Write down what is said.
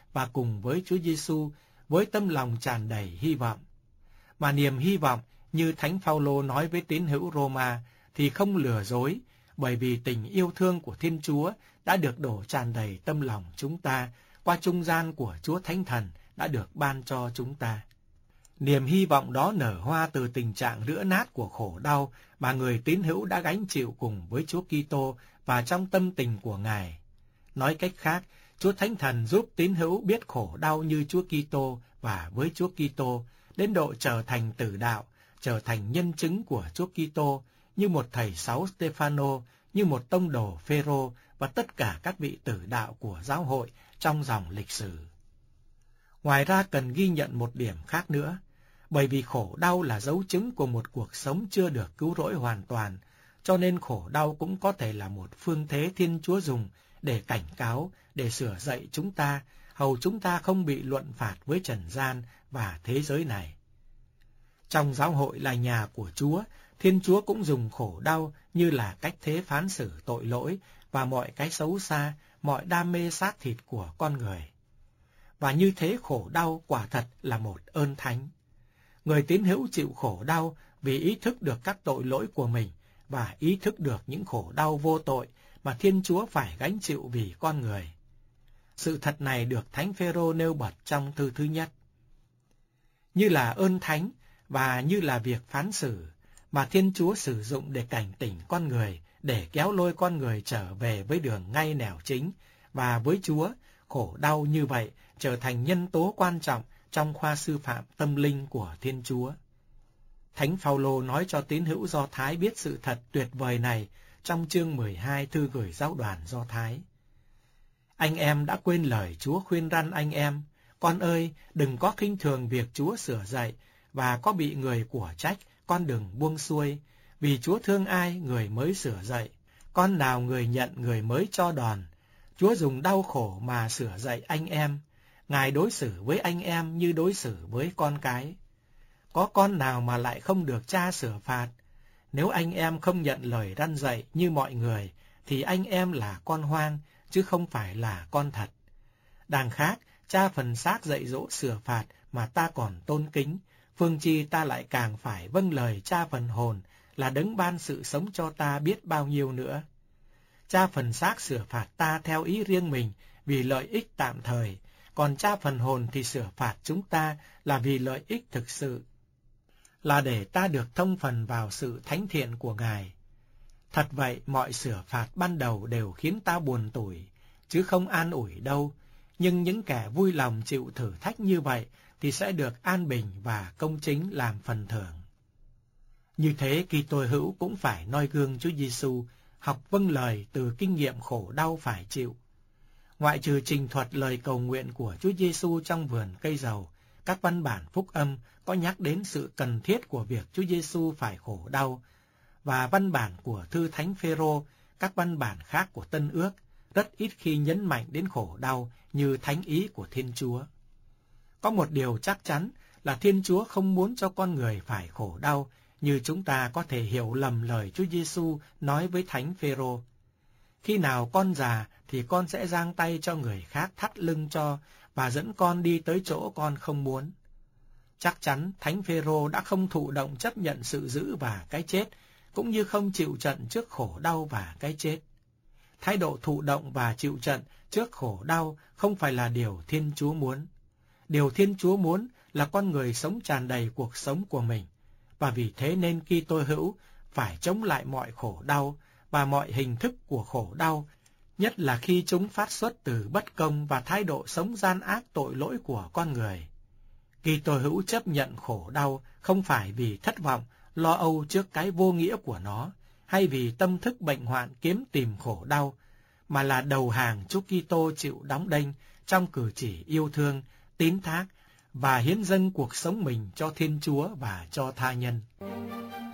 và cùng với Chúa Giêsu với tâm lòng tràn đầy hy vọng. Mà niềm hy vọng như Thánh Phaolô nói với tín hữu Roma thì không lừa dối, bởi vì tình yêu thương của Thiên Chúa đã được đổ tràn đầy tâm lòng chúng ta qua trung gian của Chúa Thánh Thần đã được ban cho chúng ta. Niềm hy vọng đó nở hoa từ tình trạng rữa nát của khổ đau mà người tín hữu đã gánh chịu cùng với Chúa Kitô và trong tâm tình của Ngài. Nói cách khác, Chúa Thánh Thần giúp tín hữu biết khổ đau như Chúa Kitô và với Chúa Kitô đến độ trở thành tử đạo, trở thành nhân chứng của Chúa Kitô, như một thầy sáu Stephanô, như một tông đồ Phêrô và tất cả các vị tử đạo của giáo hội trong dòng lịch sử. Ngoài ra cần ghi nhận một điểm khác nữa, bởi vì khổ đau là dấu chứng của một cuộc sống chưa được cứu rỗi hoàn toàn, cho nên khổ đau cũng có thể là một phương thế Thiên Chúa dùng để cảnh cáo, để sửa dạy chúng ta, hầu chúng ta không bị luận phạt với trần gian và thế giới này. Trong giáo hội là nhà của Chúa, Thiên Chúa cũng dùng khổ đau như là cách thế phán xử tội lỗi và mọi cái xấu xa, mọi đam mê xác thịt của con người. Và như thế khổ đau quả thật là một ơn thánh. Người tín hữu chịu khổ đau vì ý thức được các tội lỗi của mình và ý thức được những khổ đau vô tội mà Thiên Chúa phải gánh chịu vì con người. Sự thật này được Thánh Phêrô nêu bật trong thư thứ nhất. Như là ơn thánh và như là việc phán xử mà Thiên Chúa sử dụng để cảnh tỉnh con người, để kéo lôi con người trở về với đường ngay nẻo chính, và với Chúa, khổ đau như vậy trở thành nhân tố quan trọng trong khoa sư phạm tâm linh của Thiên Chúa. Thánh Phaolô nói cho tín hữu Do Thái biết sự thật tuyệt vời này trong chương 12 thư gửi giáo đoàn Do Thái. Anh em đã quên lời Chúa khuyên răn anh em, con ơi, đừng có khinh thường việc Chúa sửa dạy, và có bị người của trách, con đừng buông xuôi, vì Chúa thương ai người mới sửa dạy, con nào người nhận người mới cho đòn. Chúa dùng đau khổ mà sửa dạy anh em, Ngài đối xử với anh em như đối xử với con cái. Có con nào mà lại không được cha sửa phạt? Nếu anh em không nhận lời răn dạy như mọi người, thì anh em là con hoang, chứ không phải là con thật. Đằng khác, cha phần xác dạy dỗ sửa phạt mà ta còn tôn kính, phương chi ta lại càng phải vâng lời cha phần hồn là đấng ban sự sống cho ta biết bao nhiêu nữa. Cha phần xác sửa phạt ta theo ý riêng mình vì lợi ích tạm thời, còn cha phần hồn thì sửa phạt chúng ta là vì lợi ích thực sự, là để ta được thông phần vào sự thánh thiện của Ngài. Thật vậy, mọi sửa phạt ban đầu đều khiến ta buồn tủi, chứ không an ủi đâu, nhưng những kẻ vui lòng chịu thử thách như vậy thì sẽ được an bình và công chính làm phần thưởng. Như thế, Kitô hữu cũng phải noi gương Chúa Giêsu, học vâng lời từ kinh nghiệm khổ đau phải chịu. Ngoại trừ trình thuật lời cầu nguyện của Chúa Giêsu trong vườn cây dầu, các văn bản phúc âm có nhắc đến sự cần thiết của việc Chúa Giêsu phải khổ đau, và văn bản của thư Thánh Phêrô, các văn bản khác của Tân Ước rất ít khi nhấn mạnh đến khổ đau như thánh ý của Thiên Chúa. Có một điều chắc chắn là Thiên Chúa không muốn cho con người phải khổ đau, như chúng ta có thể hiểu lầm lời Chúa Giêsu nói với Thánh Phêrô. Khi nào con già thì con sẽ giang tay cho người khác thắt lưng cho và dẫn con đi tới chỗ con không muốn. Chắc chắn Thánh Phêrô đã không thụ động chấp nhận sự dữ và cái chết, cũng như không chịu trận trước khổ đau và cái chết. Thái độ thụ động và chịu trận trước khổ đau không phải là điều Thiên Chúa muốn. Điều Thiên Chúa muốn là con người sống tràn đầy cuộc sống của mình, và vì thế nên Kitô hữu phải chống lại mọi khổ đau và mọi hình thức của khổ đau, nhất là khi chúng phát xuất từ bất công và thái độ sống gian ác tội lỗi của con người. Kitô hữu chấp nhận khổ đau không phải vì thất vọng, lo âu trước cái vô nghĩa của nó, hay vì tâm thức bệnh hoạn kiếm tìm khổ đau, mà là đầu hàng Chúa Kitô chịu đóng đinh trong cử chỉ yêu thương, tín thác và hiến dâng cuộc sống mình cho Thiên Chúa và cho tha nhân.